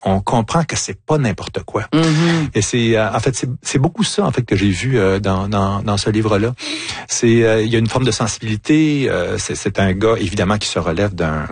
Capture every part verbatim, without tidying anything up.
on comprend que c'est pas n'importe quoi. Mm-hmm. Et c'est euh, en fait c'est, c'est beaucoup ça en fait que j'ai vu euh, dans, dans dans ce livre-là. C'est euh, il y a une forme de sensibilité. Euh, c'est, c'est un gars évidemment qui se relève d'un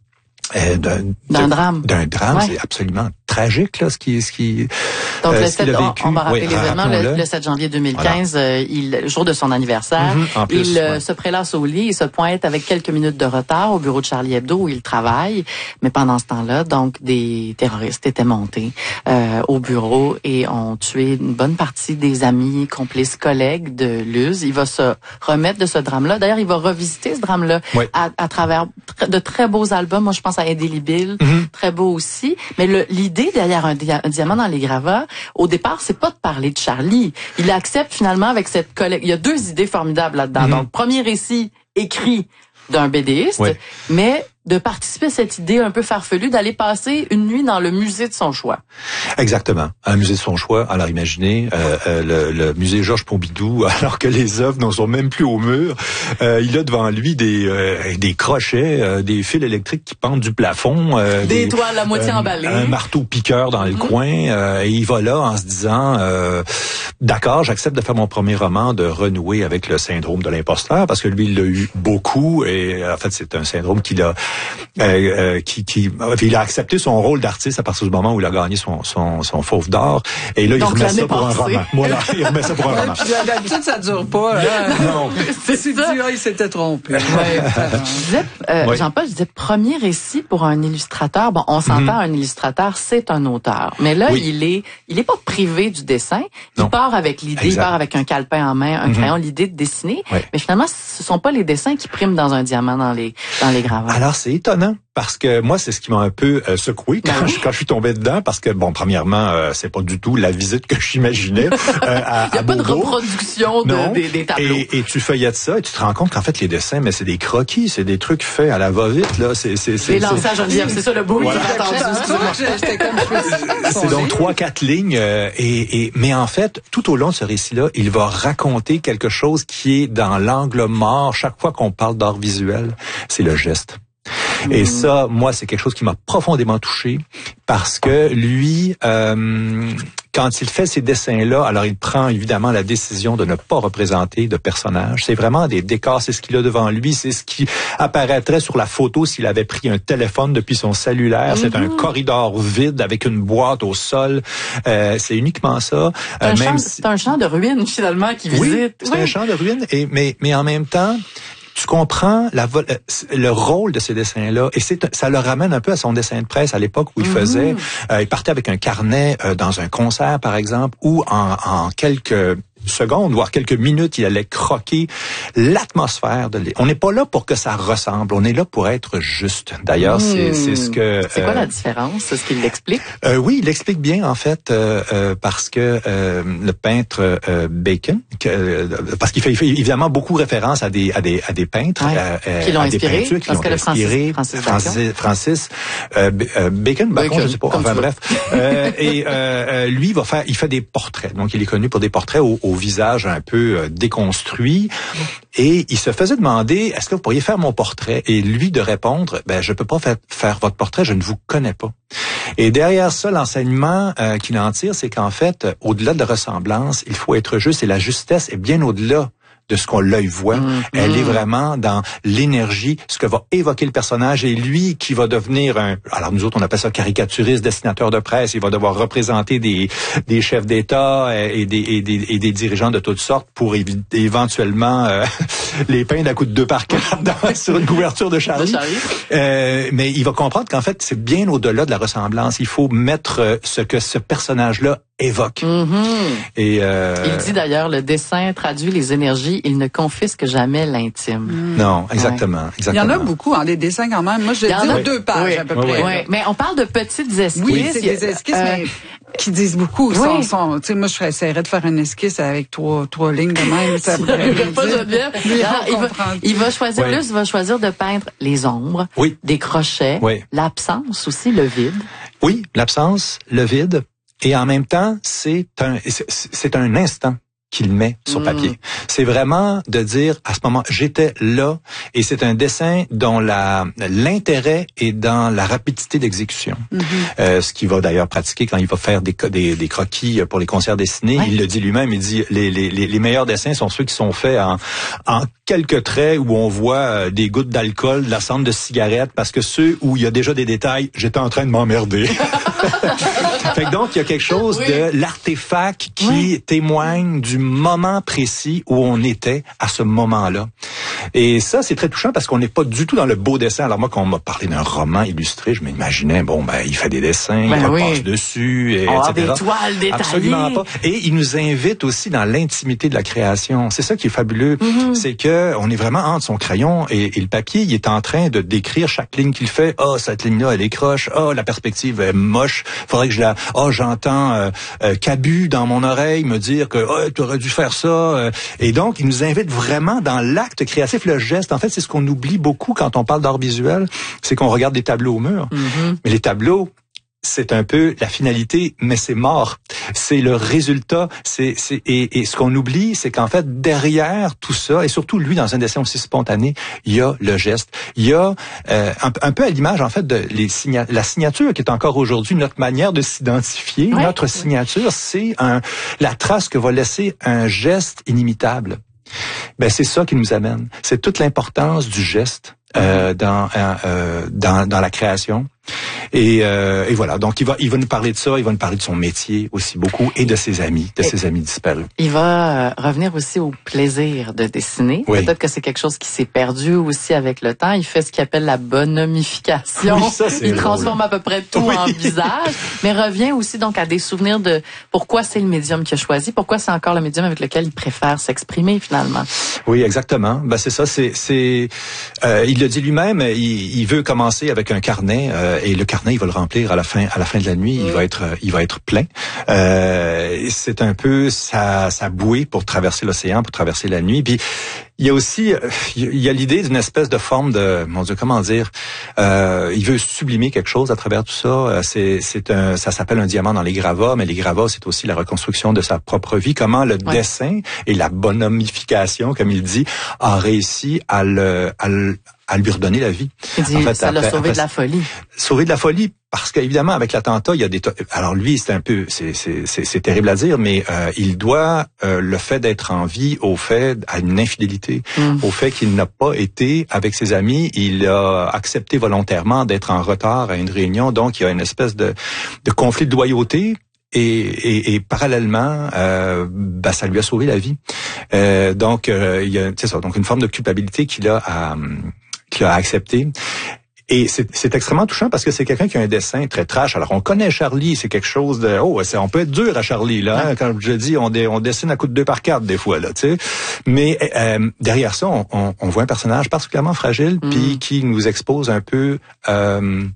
Euh, d'un, d'un drame. D'un drame, ouais. C'est absolument tragique là, ce qui, ce qui. Donc euh, le ce qu'il sept, a on, vécu. on va rappeler oui, l'événement le, le sept janvier deux mille quinze, voilà. euh, il, jour de son anniversaire. Mm-hmm, en plus, il euh, ouais. se prélasse au lit, il se pointe avec quelques minutes de retard au bureau de Charlie Hebdo où il travaille. Mais pendant ce temps-là, donc des terroristes étaient montés euh, au bureau et ont tué une bonne partie des amis, complices, collègues de Luz. Il va se remettre de ce drame-là. D'ailleurs, il va revisiter ce drame-là oui. à, à travers de très beaux albums. Moi, je pense à Indélébile. Mm-hmm. Très beau aussi. Mais le, l'idée derrière un, dia- un diamant dans les gravats, au départ, c'est pas de parler de Charlie. Il accepte finalement avec cette collègue. Il y a deux idées formidables là-dedans. Mm-hmm. Donc, premier récit écrit d'un bédéiste, oui. mais de participer à cette idée un peu farfelue d'aller passer une nuit dans le musée de son choix. Exactement. Un musée de son choix. Alors imaginez euh, euh, le, le musée Georges Pompidou, alors que les œuvres n'en sont même plus au mur. Euh, il a devant lui des euh, des crochets, euh, des fils électriques qui pendent du plafond, euh, des, des toiles à moitié euh, emballées, un marteau piqueur dans mm-hmm. le coin. Euh, et il va là en se disant euh, d'accord, j'accepte de faire mon premier roman, de renouer avec le syndrome de l'imposteur, parce que lui il l'a eu beaucoup et en fait c'est un syndrome qu'il a Euh, euh, qui, qui, il a accepté son rôle d'artiste à partir du moment où il a gagné son, son, son Fauve d'or. Et là, il Donc, remet ça pour passée. un roman. Voilà, il remet ça pour un roman. Puis d'habitude, ça dure pas. Hein? Non. C'est si dur, il s'était trompé. Ouais, je disais, euh, oui. Jean-Paul, je disais, premier récit pour un illustrateur. Bon, on s'entend, mm-hmm. un illustrateur, c'est un auteur. Mais là, oui. il est, il est pas privé du dessin. Il non. part avec l'idée, exact. il part avec un calepin en main, un mm-hmm. crayon, l'idée de dessiner. Oui. Mais finalement, ce sont pas les dessins qui priment dans un diamant dans les, dans les gravats. Alors, c'est étonnant. Parce que moi, c'est ce qui m'a un peu euh, secoué quand, ben oui. je, quand je suis tombé dedans, parce que, bon, premièrement, euh, c'est pas du tout la visite que j'imaginais. Euh, à, Il n'y a à pas Beaubourg. de reproduction de, des, des tableaux. Et, et tu feuillettes ça et tu te rends compte qu'en fait, les dessins, mais c'est des croquis, c'est des trucs faits à la va-vite, là. C'est, c'est, c'est, les lançages, Geneviève, c'est ça le beau. Voilà. C'est donc trois, quatre lignes. Euh, et, et, mais en fait, tout au long de ce récit-là, il va raconter quelque chose qui est dans l'angle mort. Chaque fois qu'on parle d'art visuel, c'est le geste. Et ça, moi, c'est quelque chose qui m'a profondément touché parce que lui, euh, quand il fait ces dessins-là, alors il prend évidemment la décision de ne pas représenter de personnages. C'est vraiment des décors, c'est ce qu'il a devant lui, c'est ce qui apparaîtrait sur la photo s'il avait pris un téléphone depuis son cellulaire. Mm-hmm. C'est un corridor vide avec une boîte au sol. Euh, c'est uniquement ça. C'est, euh, un, même champ, si... c'est un champ de ruines finalement qui oui, visite. C'est oui, c'est un champ de ruines. Et mais mais en même temps. Tu comprends la, le rôle de ces dessins-là et c'est, ça le ramène un peu à son dessin de presse à l'époque où il mmh. faisait, euh, il partait avec un carnet euh, dans un concert par exemple ou en, en quelques secondes, voire quelques minutes, il allait croquer l'atmosphère de l'île. On n'est pas là pour que ça ressemble, on est là pour être juste. D'ailleurs, mmh. c'est, c'est ce que... C'est quoi euh, la différence? C'est ce qu'il l'explique? Euh, oui, il l'explique bien, en fait, euh, euh, parce que euh, le peintre euh, Bacon, que, euh, parce qu'il fait, il fait évidemment beaucoup référence à des, à des, à des peintres, ouais. euh, qui l'ont à inspiré, des peintures qui parce l'ont que inspiré. Francis, Francis, Francis, Francis euh, Bacon, Bacon, je sais pas, enfin bref. euh, et euh, lui, il va faire, il fait des portraits. Donc, il est connu pour des portraits au, au visage un peu peu déconstruit et il se faisait demander est-ce que vous pourriez faire mon portrait et lui de répondre ben je peux pas faire, faire votre portrait, je ne vous connais pas. Et derrière ça l'enseignement euh, qu'il en tire c'est qu'en fait au-delà de la ressemblance il faut être juste et la justesse est bien au-delà de ce qu'on l'œil voit. Mmh, Elle mmh. est vraiment dans l'énergie, ce que va évoquer le personnage et lui qui va devenir un... Alors nous autres, on appelle ça caricaturiste, dessinateur de presse. Il va devoir représenter des, des chefs d'État et des, et, des, et des dirigeants de toutes sortes pour évi- éventuellement euh, les peindre à coups de deux par quatre dans, sur une couverture de Charlie. De Charlie. Euh, mais il va comprendre qu'en fait, c'est bien au-delà de la ressemblance. Il faut mettre ce que ce personnage-là évoque. Mm-hmm. Et euh... il dit d'ailleurs, le dessin traduit les énergies, il ne confisque jamais l'intime. Mm. Non, exactement, ouais. exactement. Il y en a beaucoup, hein, des dessins quand même. Moi, je dis a... deux pages oui. à peu oui, près. Oui. Oui. Mais on parle de petites esquisses. Oui, c'est des esquisses, euh... mais qui disent beaucoup. Oui. Sont, sont, tu sais, moi, je essaierais de faire une esquisse avec trois, trois lignes de même. Ça pourrait pas Geneviève. Il, il, va, il va choisir, oui. Luce va choisir de peindre les ombres, oui. des crochets, oui. l'absence aussi, le vide. Oui, l'absence, le vide. Et en même temps, c'est un, c'est, c'est un instant. qu'il met sur papier. Mmh. C'est vraiment de dire, à ce moment, j'étais là, et c'est un dessin dont la l'intérêt est dans la rapidité d'exécution. Mmh. Euh, ce qu'il va d'ailleurs pratiquer quand il va faire des, des, des croquis pour les concerts dessinés. Ouais. Il le dit lui-même, il dit, les, les, les meilleurs dessins sont ceux qui sont faits en, en quelques traits où on voit des gouttes d'alcool, de la cendre de cigarette, parce que ceux où il y a déjà des détails, j'étais en train de m'emmerder. Fait que donc, il y a quelque chose oui. de l'artefact qui oui. témoigne du moment précis où on était à ce moment-là. Et ça, c'est très touchant parce qu'on n'est pas du tout dans le beau dessin. Alors moi, quand on m'a parlé d'un roman illustré, je m'imaginais, bon, ben, il fait des dessins, ben il repasse oui. dessus, et, oh, et cetera. Des toiles détaillées. Absolument pas. Et il nous invite aussi dans l'intimité de la création. C'est ça qui est fabuleux. Mm-hmm. C'est que on est vraiment entre son crayon et, et le papier. Il est en train de décrire chaque ligne qu'il fait. Ah, oh, cette ligne-là, elle est croche. Ah, oh, la perspective est moche. Faudrait que je la... Ah, oh, j'entends euh, euh, Cabu dans mon oreille me dire que oh, tu aurais dû faire ça. Et donc, il nous invite vraiment dans l'acte créatif. Le geste, en fait, c'est ce qu'on oublie beaucoup quand on parle d'art visuel, c'est qu'on regarde des tableaux au mur. Mm-hmm. Mais les tableaux, c'est un peu la finalité, mais c'est mort. C'est le résultat. C'est, c'est et, et ce qu'on oublie, c'est qu'en fait, derrière tout ça, et surtout lui, dans un dessin aussi spontané, il y a le geste. Il y a euh, un, un peu à l'image, en fait, de les signa- la signature qui est encore aujourd'hui notre manière de s'identifier. Ouais. Notre signature, c'est un, la trace que va laisser un geste inimitable. Ben c'est ça qui nous amène. C'est toute l'importance du geste euh, dans, euh, dans dans la création. Et, euh, et voilà. Donc il va il va nous parler de ça. Il va nous parler de son métier aussi beaucoup et de ses amis, de et ses amis disparus. Il va euh, revenir aussi au plaisir de dessiner. Oui. Peut-être que c'est quelque chose qui s'est perdu aussi avec le temps. Il fait ce qu'il appelle la bonomification. Oui, ça, c'est il drôle. Transforme à peu près tout oui. en visage, mais revient aussi donc à des souvenirs de pourquoi c'est le médium qu'il a choisi, pourquoi c'est encore le médium avec lequel il préfère s'exprimer finalement. Oui, exactement. Ben c'est ça. C'est c'est euh, il le dit lui-même. Il, il veut commencer avec un carnet. Euh, Et le carnet, il va le remplir à la fin, à la fin de la nuit. Oui. Il va être, il va être plein. Euh, c'est un peu sa, sa bouée pour traverser l'océan, pour traverser la nuit. Puis il y a aussi, il y a l'idée d'une espèce de forme de, mon Dieu, comment dire, euh, il veut sublimer quelque chose à travers tout ça. C'est, c'est un, ça s'appelle un diamant dans les gravats, mais les gravats, c'est aussi la reconstruction de sa propre vie. Comment le ouais. dessin et la bonomification, comme il dit, a réussi à le, à le à lui redonner la vie. Dit, en fait, ça l'a sauvé après, de la folie. Sauvé de la folie, parce qu'évidemment, avec l'attentat, il y a des... Alors lui, c'est un peu... C'est, c'est, c'est, c'est terrible à dire, mais euh, il doit euh, le fait d'être en vie au fait, à une infidélité, mm. au fait qu'il n'a pas été avec ses amis. Il a accepté volontairement d'être en retard à une réunion, donc il y a une espèce de, de conflit de loyauté. Et, et, et parallèlement, euh, bah, ça lui a sauvé la vie. Euh, donc, euh, il y a, c'est ça, donc une forme de culpabilité qu'il a à, qu'il a accepté. Et c'est, c'est extrêmement touchant parce que c'est quelqu'un qui a un dessin très trash. Alors, on connaît Charlie, c'est quelque chose de... Oh, c'est, on peut être dur à Charlie, là. Hein? Quand je dis, on, dé, on dessine à coup de deux par quatre, des fois, là, tu sais. Mais euh, derrière ça, on, on, on voit un personnage particulièrement fragile, mm. puis qui nous expose un peu... Euh,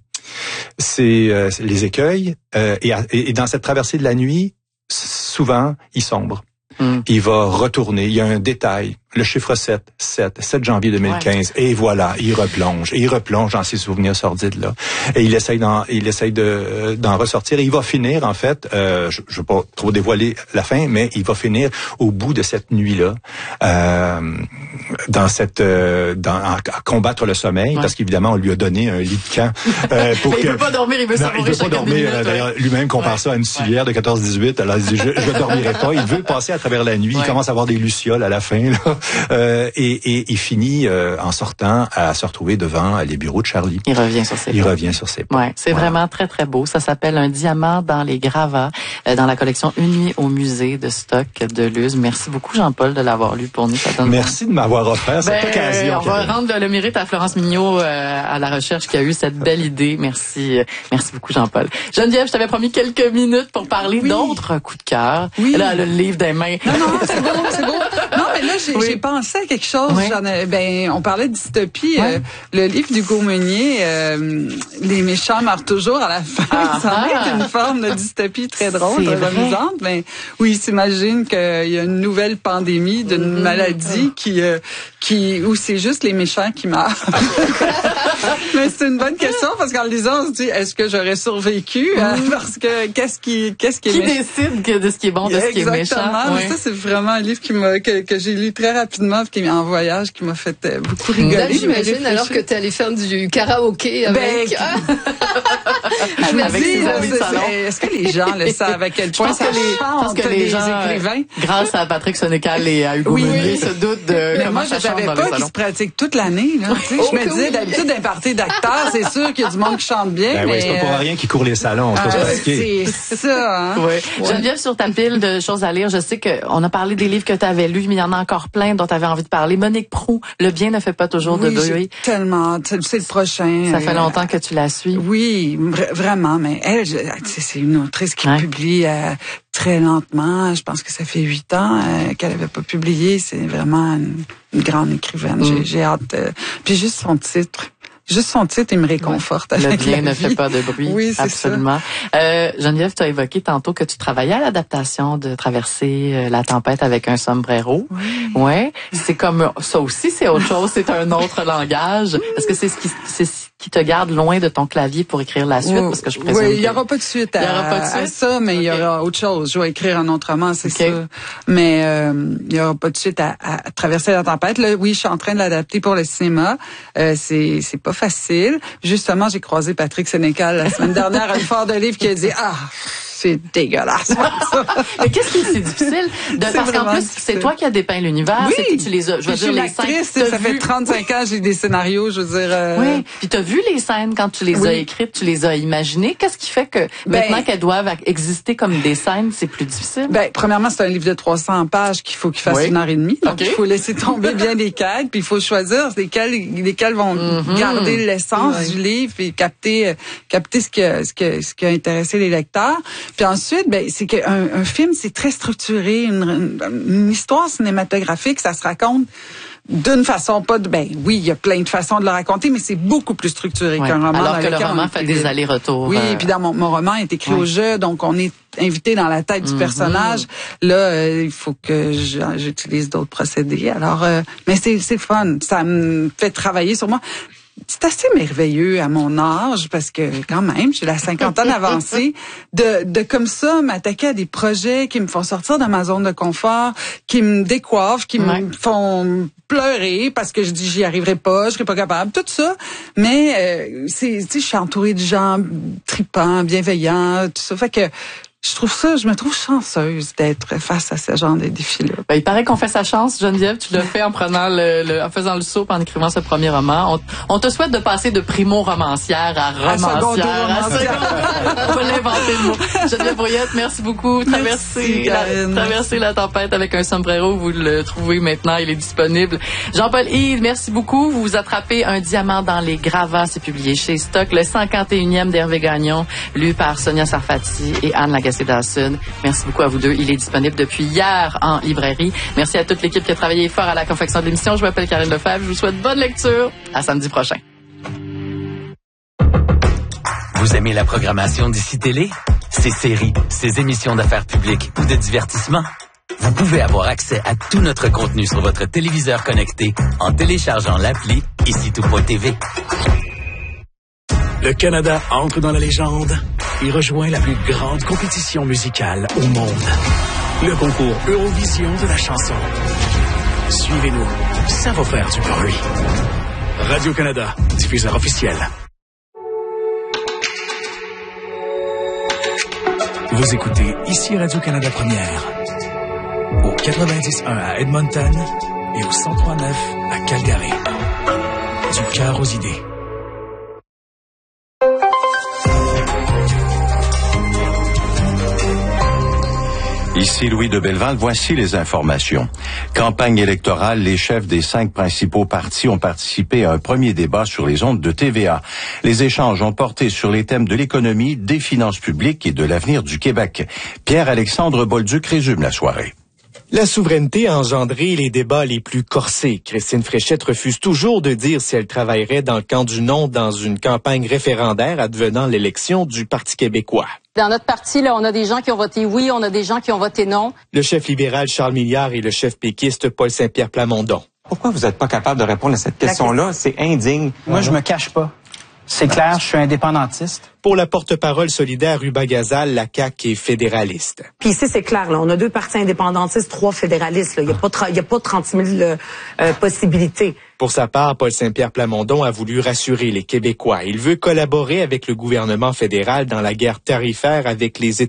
c'est, euh, c'est les écueils. Euh, et, et dans cette traversée de la nuit, souvent, il sombre. Mm. Il va retourner. Il y a un détail. Le chiffre sept, sept, sept janvier deux mille quinze. Ouais. Et voilà, il replonge. Et il replonge dans ses souvenirs sordides-là. Et il essaye d'en, il essaye de, d'en ressortir. Et il va finir, en fait, euh, je ne veux pas trop dévoiler la fin, mais il va finir au bout de cette nuit-là, euh, dans cette, euh, dans, à, à combattre le sommeil, ouais. parce qu'évidemment, on lui a donné un lit de camp. Euh, pour il que, veut pas dormir, il veut savourer chaque minute. Il veut pas dormir. Minute, d'ailleurs, ouais. lui-même compare ouais. ça à une civière ouais. de quatorze dix-huit. Alors, il dit, je, je dormirai pas. Il veut passer à travers la nuit. Ouais. Il commence à avoir des lucioles à la fin, là. Euh, et, et il finit euh, en sortant à se retrouver devant les bureaux de Charlie. Il revient sur ses pas. Il revient sur ses pas. Ouais, c'est voilà. vraiment très très beau. Ça s'appelle Un diamant dans les gravats euh, dans la collection Une nuit au musée de Stock de Luz. Merci beaucoup Jean-Paul de l'avoir lu pour nous. Ça donne Merci de m'avoir offert cette ben, occasion. On va rendre le mérite à Florence Mignot euh, à la recherche qui a eu cette belle idée. Merci, merci beaucoup Jean-Paul. Geneviève, je t'avais promis quelques minutes pour parler oui. d'autres coups de cœur. Oui. Là, le livre des mains. Non non, c'est bon, c'est bon. Non mais mais là, j'ai, oui. j'ai pensé à quelque chose. Oui. J'en ai, ben, on parlait de dystopie. Ouais. Euh, le livre d'Hugo Meunier, euh, Les méchants meurent toujours à la fin. Ah, ça en ah. est une forme de dystopie très drôle, C'est très vrai. amusante. Mais oui, il s'imagine qu'il y a une nouvelle pandémie d'une Mm-hmm. maladie qui, euh, qui, où c'est juste les méchants qui meurent. Mais c'est une bonne question parce qu'en le lisant, on se dit, est-ce que j'aurais survécu? Mm. Parce que qu'est-ce qui, qu'est-ce qui est Qui méchant? décide que de ce qui est bon, de ce qui est méchant? Exactement. Oui. Ça, c'est vraiment un livre qui m'a, que, que j'ai lu très rapidement, qui est en voyage, qui m'a fait euh, beaucoup rigoler. Là, mais j'imagine réfléchir. alors que tu allé faire du karaoké avec... Ben, Je me avec dis, ses là, amis de c'est- salon. c'est- Est-ce que les gens le savent à quel Je point pense ça que les, je pense chante que les des gens, écrivains? euh, grâce à Patrick Sénécal et à Hugo Oui. Meunier, se doutent de Mais comment moi, ça je chante savais dans pas les qu'ils salons. se pratiquent toute l'année. Là. Tu sais, Oh, je me que disais, oui. d'habitude, d'un party d'acteurs, c'est sûr qu'il y a du monde qui chante bien. Ben oui, mais c'est pas pour euh, rien qu'ils courent les salons, c'est pour se euh, pratiquer. c'est ça. Hein? Oui. Geneviève, sur ta pile de choses à lire, je sais qu'on a parlé des livres que tu avais lus, mais il y en a encore plein dont tu avais envie de parler. Monique Proulx, Le bien ne fait pas toujours Oui, de j'ai bruit. tellement. C'est le prochain. Ça fait euh, longtemps que tu la suis. Oui, vra- vraiment, mais elle, je- c'est c'est une autrice qui Ouais. publie euh, très lentement. Je pense que ça fait huit ans euh, qu'elle avait pas publié. C'est vraiment une, une grande écrivaine. Mm. J'ai, j'ai hâte. euh, Puis juste son titre. Juste son titre, il me réconforte. Le avec bien la ne vie. fait pas de bruit. Oui, c'est absolument. Euh, Geneviève, tu as évoqué tantôt que tu travaillais à l'adaptation de Traverser euh, la tempête avec un sombrero. Oui. Ouais. C'est comme ça aussi, c'est autre chose. C'est un autre langage. Est-ce que c'est ce qui, c'est ce qui te garde loin de ton clavier pour écrire la suite? Parce que je présume Oui, il y que- aura pas de suite à, Il y aura pas de à suite? ça, mais il y Ok. aura autre chose. Je vais écrire un autre roman, c'est Ok. ça. Mais euh, il y aura pas de suite à, à traverser la tempête. Là, oui, je suis en train de l'adapter pour le cinéma. Euh, c'est c'est pas facile. Justement, j'ai croisé Patrick Sénécal la semaine dernière à un fort de livre qui a dit ah c'est dégueulasse. Mais qu'est-ce qui est si difficile? De, C'est parce qu'en vraiment plus, difficile. c'est toi qui as dépeint l'univers. Oui. C'est que tu les as, je veux Je suis dire, une les scènes. actrice, T'as ça vu- fait trente-cinq ans, j'ai des scénarios, je veux dire. euh, Oui. Puis t'as vu les scènes quand tu les Oui. as écrites, tu les as imaginées. Qu'est-ce qui fait que Ben- maintenant qu'elles doivent exister comme des scènes, c'est plus difficile? Ben, premièrement, c'est un livre de trois cents pages qu'il faut qu'il fasse Oui. une heure et demie. Donc, OK. il faut laisser tomber bien des quêtes, puis il faut choisir lesquelles, lesquelles vont Mm-hmm. garder l'essence Oui. du livre et capter, euh, capter ce qui a, ce qui a, ce qui a intéressé les lecteurs. Puis ensuite, ben, c'est qu'un un film, c'est très structuré, une, une, une histoire cinématographique, ça se raconte d'une façon pas de, ben oui, il y a plein de façons de le raconter, mais c'est beaucoup plus structuré Ouais. qu'un roman. Alors dans que le lequel on roman fait écrit des vite. allers-retours. Oui, euh, puis dans mon, mon roman est écrit ouais. au jeu, donc on est invité dans la tête du Mhm. personnage. Là, euh, il faut que je- j'utilise d'autres procédés. Alors, euh, mais c'est c'est fun, ça me fait travailler sur moi. C'est assez merveilleux à mon âge parce que quand même, j'ai la cinquantaine avancée de de comme ça m'attaquer à des projets qui me font sortir de ma zone de confort, qui me décoiffent, qui Ouais. me font pleurer parce que je dis j'y arriverai pas, je serai pas capable, tout ça. Mais euh, c'est, tu sais, je suis entourée de gens tripants, bienveillants, tout ça. Fait que je trouve ça, je me trouve chanceuse d'être face à ce genre de défis-là. Ben, il paraît qu'on fait sa chance, Geneviève. Tu l'as fait en prenant le, le- en faisant le saut, en écrivant ce premier roman. On, on te souhaite de passer de primo-romancière à romancière. secondo-romancière. à- On va l'inventer le mot. Geneviève Brouillette, merci beaucoup. Traverser la, Karine. traverser la tempête avec un sombrero, vous le trouvez maintenant, il est disponible. Jean-Paul Yves, merci beaucoup. Vous attrapez un diamant dans les gravats. C'est publié chez Stock. Le cinquante et unième d'Hervé Gagnon, lu par Sonia Sarfati et Anne Lagacé-Dawson. Merci beaucoup à vous deux. Il est disponible depuis hier en librairie. Merci à toute l'équipe qui a travaillé fort à la confection de l'émission. Je m'appelle Karine Lefebvre. Je vous souhaite bonne lecture. À samedi prochain. Vous aimez la programmation d'Ici Télé? Ses séries, ses émissions d'affaires publiques ou de divertissement? Vous pouvez avoir accès à tout notre contenu sur votre téléviseur connecté en téléchargeant l'appli ici tout point t v. Le Canada entre dans la légende et rejoint la plus grande compétition musicale au monde. Le concours Eurovision de la chanson. Suivez-nous, ça va faire du bruit. Radio-Canada, diffuseur officiel. Vous écoutez ici Radio-Canada Première. Au quatre-vingt-dix point un à Edmonton et au cent trois point neuf à Calgary. Du cœur aux idées. Ici Louis de Belleval, voici les informations. Campagne électorale, les chefs des cinq principaux partis ont participé à un premier débat sur les ondes de T V A. Les échanges ont porté sur les thèmes de l'économie, des finances publiques et de l'avenir du Québec. Pierre-Alexandre Bolduc résume la soirée. La souveraineté a engendré les débats les plus corsés. Christine Fréchette refuse toujours de dire si elle travaillerait dans le camp du non dans une campagne référendaire advenant l'élection du Parti québécois. Dans notre parti, là, on a des gens qui ont voté oui, on a des gens qui ont voté non. Le chef libéral Charles Milliard et le chef péquiste Paul Saint-Pierre Plamondon. Pourquoi vous n'êtes pas capable de répondre à cette question-là? C'est indigne. Moi, je me cache pas. C'est clair, je suis indépendantiste. Pour la porte-parole solidaire Ruba Gazal, la C A Q est fédéraliste. Puis ici, c'est clair, là, on a deux partis indépendantistes, trois fédéralistes. Là. Il n'y a pas, tra- il y a pas trente mille euh, euh, possibilités. Pour sa part, Paul Saint-Pierre Plamondon a voulu rassurer les Québécois. Il veut collaborer avec le gouvernement fédéral dans la guerre tarifaire avec les États